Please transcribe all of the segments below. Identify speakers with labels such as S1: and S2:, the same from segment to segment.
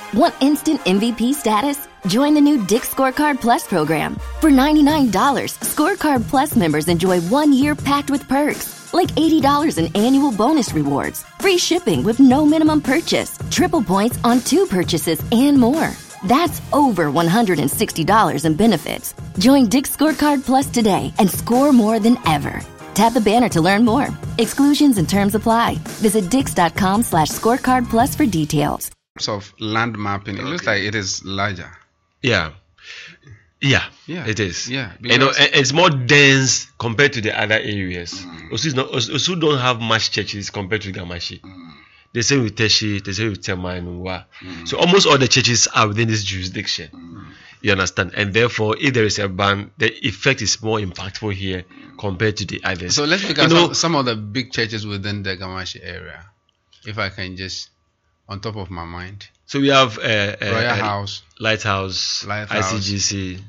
S1: Want instant MVP status? Join the new Dick's Scorecard Plus program. For $99, Scorecard Plus members enjoy 1 year packed with perks, like $80 in annual bonus rewards, free shipping with no minimum purchase, triple points on 2 purchases, and more. That's over $160 in benefits. Join Dick's Scorecard Plus today and score more than ever. Tap the banner to learn more. Exclusions and terms apply. Visit dix.com/scorecard plus for details.
S2: Of land mapping, it looks like it is larger.
S3: Yeah, it is.
S2: Yeah,
S3: it's more dense compared to the other areas. Osu don't have much churches compared to Gamashi. They say with Teshi, they say with Tema and Nwa. So almost all the churches are within this jurisdiction. You understand? And therefore, if there is a ban, the effect is more impactful here compared to the others.
S2: So let's look at some of the big churches within the Gamashi area. If I can just, on top of my mind.
S3: So we have
S2: Royal House,
S3: Lighthouse, ICGC,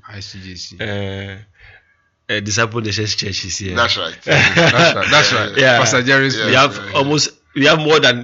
S3: Disciple Nation Church is here.
S4: That's right.
S2: That's right.
S3: Yeah.
S2: Pastor Jerry's.
S3: We have more than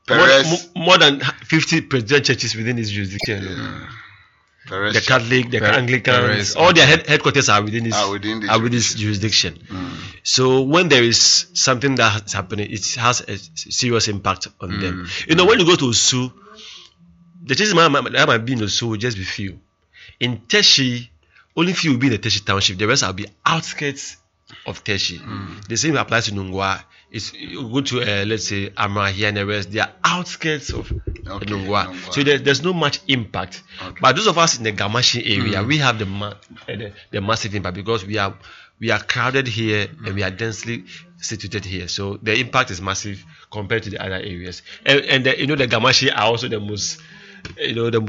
S3: 50 Presbyterian churches within this jurisdiction. The Catholic, the Anglicans, all their headquarters are within this jurisdiction. So when there is something that's happening, it has a serious impact on them. When you go to Osu, the churches that might be in Osu will just be few. In Teshi, only few will be in the Teshi township. The rest will be outskirts of Teshi. The same applies to Nungwa. You go to let's say Amra here and the rest, they are outskirts of Nungwa. So there's no much impact. But those of us in the Gamashi area, we have the massive impact because we are crowded here and we are densely situated here. So the impact is massive compared to the other areas. And the Gamashi are also the most the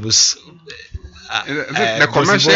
S3: commercial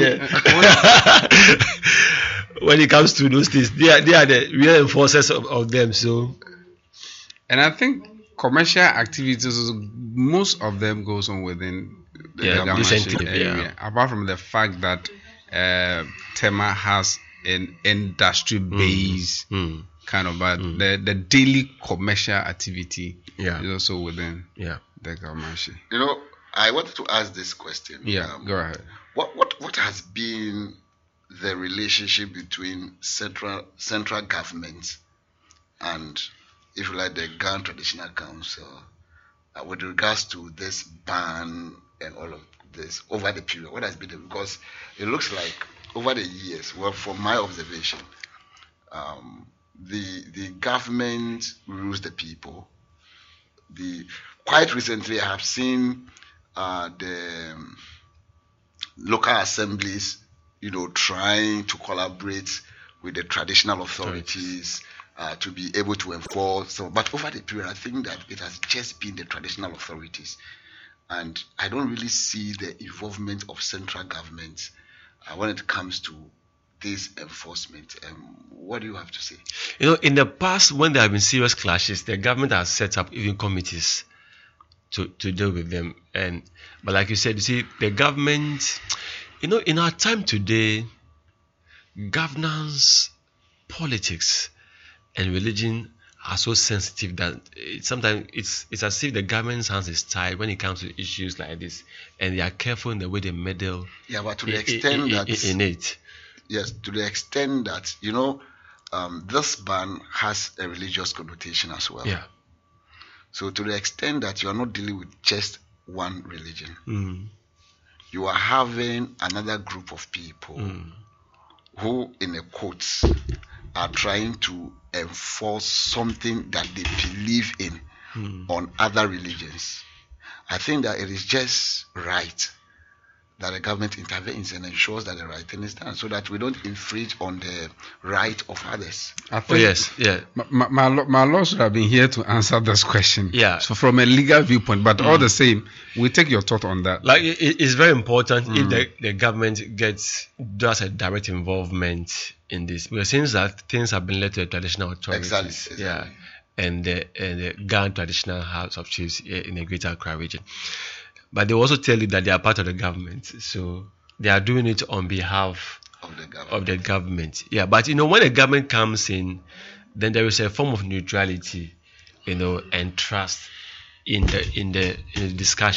S3: when it comes to those things, they are the real enforcers of them. So,
S2: and I think commercial activities, most of them goes on within the Gamashi area. Apart from the fact that Tema has an industry base kind of, but the daily commercial activity is also within the Gamashi.
S4: I wanted to ask this question.
S2: Go ahead.
S4: What has been the relationship between central government and, if you like, the Ghana Traditional Council with regards to this ban and all of this over the period? What has been because it looks like over the years, well, from my observation, the government rules the people. Quite recently, I have seen the local assemblies, trying to collaborate with the traditional authorities to be able to enforce. But over the period, I think that it has just been the traditional authorities, and I don't really see the involvement of central government when it comes to this enforcement. What do you have to say?
S3: In the past, when there have been serious clashes, the government has set up even committees to deal with them. But like you said, you see, the government, in our time today, governance, politics, and religion are so sensitive that sometimes it's as if the government's hands is tied when it comes to issues like this, and they are careful in the way they meddle.
S4: Yeah, but to the extent
S3: in it.
S4: Yes, to the extent that this ban has a religious connotation as well.
S3: Yeah.
S4: So to the extent that you are not dealing with just one religion, you are having another group of people who, in a quotes, are trying to enforce something that they believe in on other religions. I think that it is just right that the government intervenes and ensures that the right thing is done, so that we don't infringe on the right of others.
S2: I think my law should have been here to answer this question.
S3: Yeah.
S2: So from a legal viewpoint, but all the same, we take your thought on that.
S3: Like it's very important if the government does a direct involvement in this, because since that things have been led to the traditional authorities.
S4: Exactly.
S3: Yeah. And the Ghana Traditional House of Chiefs in the Greater Accra region. But they also tell you that they are part of the government, so they are doing it on behalf of the government. Yeah, but when the government comes in, then there is a form of neutrality, and trust in the discussion.